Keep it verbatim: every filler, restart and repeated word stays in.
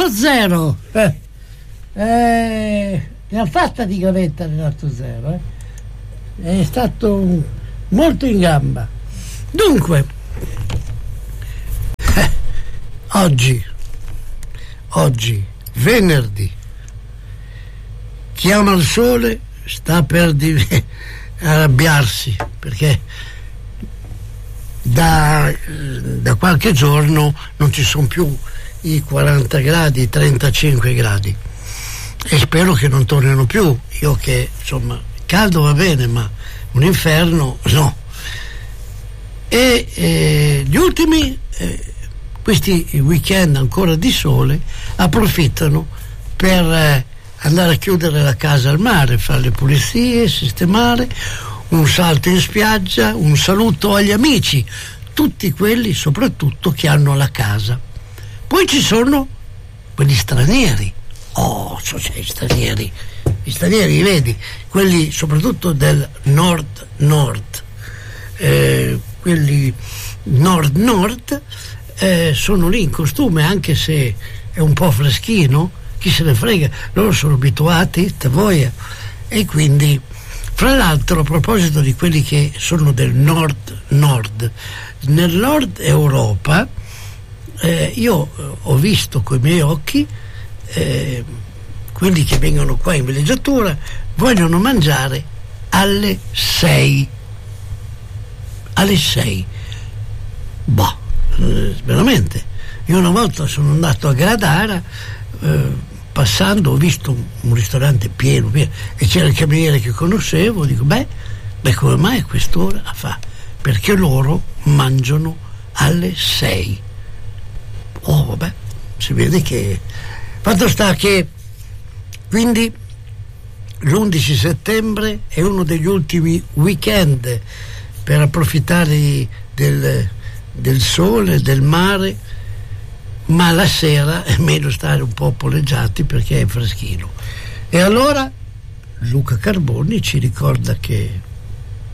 Renato Zero, eh, eh, ne ha fatta di gavetta Renato Zero, eh. È stato un, molto in gamba. Dunque, eh, oggi, oggi, venerdì, chiama il sole, sta per div- arrabbiarsi, perché da, da qualche giorno non ci sono più i quaranta gradi, i trentacinque gradi, e spero che non tornino più. Io che, insomma, caldo va bene, ma un inferno no. E eh, gli ultimi eh, questi weekend ancora di sole approfittano per eh, andare a chiudere la casa al mare, fare le pulizie, sistemare, un salto in spiaggia, un saluto agli amici, tutti quelli soprattutto che hanno la casa. Poi ci sono quelli stranieri. Oh, so c'è gli stranieri. Gli stranieri, vedi, quelli soprattutto del nord-nord, eh, quelli nord-nord, eh, sono lì in costume, anche se è un po' freschino, chi se ne frega, loro sono abituati, te voi. E quindi, fra l'altro, a proposito di quelli che sono del nord-nord, nel nord Europa, eh, io ho visto coi miei occhi eh, quelli che vengono qua in villeggiatura vogliono mangiare alle sei. Alle sei. Boh, eh, veramente. Io una volta sono andato a Gradara, eh, passando ho visto un, un ristorante pieno, pieno e c'era il cameriere che conoscevo, dico beh, beh come mai a quest'ora fa? Perché loro mangiano alle sei. Oh vabbè, si vede che fatto sta che quindi l'undici settembre è uno degli ultimi weekend per approfittare del, del sole, del mare, ma la sera è meglio stare un po' poleggiati perché è freschino. E allora Luca Carboni ci ricorda che